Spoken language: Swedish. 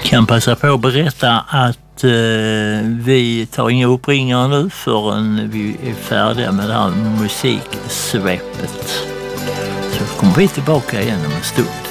Kan passa på att berätta att vi tar inga uppringningar nu förrän vi är färdiga med det här musiksvepet. Så kommer vi tillbaka igen om en stund.